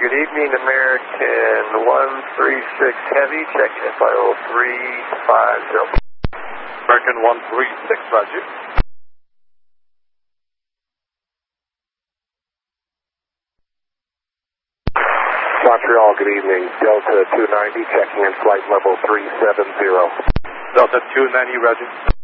Good evening, American 136 Heavy, checking FIO 350. American 136, Roger. Montreal, good evening. Delta 290, checking in flight level 370. Delta 290, Roger.